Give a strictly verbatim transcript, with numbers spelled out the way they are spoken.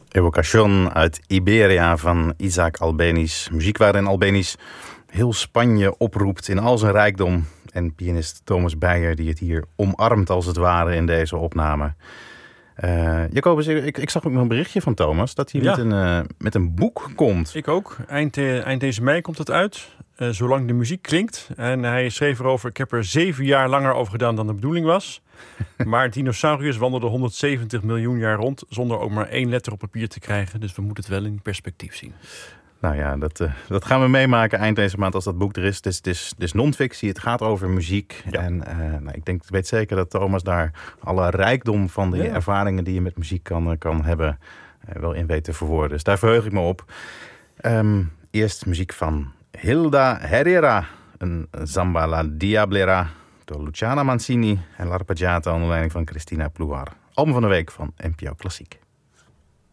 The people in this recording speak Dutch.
Evocación uit Iberia van Isaac Albeniz. Muziek waarin Albeniz heel Spanje oproept in al zijn rijkdom. En pianist Thomas Beyer die het hier omarmt als het ware in deze opname. Uh, Jacobus, ik, ik zag ook nog een berichtje van Thomas dat hij ja. met, een, uh, met een boek komt. Ik ook. Eind, uh, eind deze mei komt het uit. Uh, zolang de muziek klinkt. En hij schreef erover, ik heb er zeven jaar langer over gedaan dan de bedoeling was. Maar dinosauriërs wandelde honderdzeventig miljoen jaar rond zonder ook maar één letter op papier te krijgen. Dus we moeten het wel in perspectief zien. Nou ja, dat, uh, dat gaan we meemaken eind deze maand als dat boek er is. Het is, het is, het is non-fictie, het gaat over muziek. Ja. En uh, nou, ik denk, ik weet zeker dat Thomas daar alle rijkdom van de ja. ervaringen die je met muziek kan, kan hebben, uh, wel in weet te verwoorden. Dus daar verheug ik me op. Um, eerst muziek van Hilda Herrera, een Samba la Diablera door Luciana Mancini en L'Arpeggiata onder leiding van Cristina Plouar. Album van de week van N P O Klassiek.